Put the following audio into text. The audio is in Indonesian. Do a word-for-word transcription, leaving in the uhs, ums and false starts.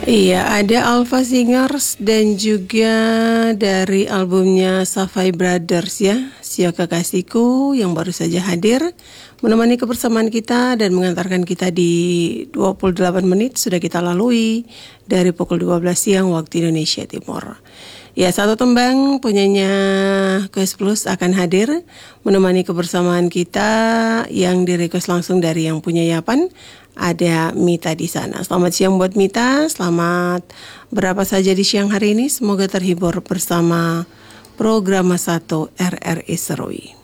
Iya, ada Alpha Singers dan juga dari albumnya Safai Brothers ya, Sio Kekasihku yang baru saja hadir menemani kebersamaan kita dan mengantarkan kita di dua puluh delapan menit sudah kita lalui dari pukul dua belas siang waktu Indonesia Timur. Ya, satu tembang punyanya Quest Plus akan hadir menemani kebersamaan kita yang di-request langsung dari yang punya Yapan. Ada Mita di sana. Selamat siang buat Mita. Selamat berapa saja di siang hari ini. Semoga terhibur bersama program satu R R I Serui.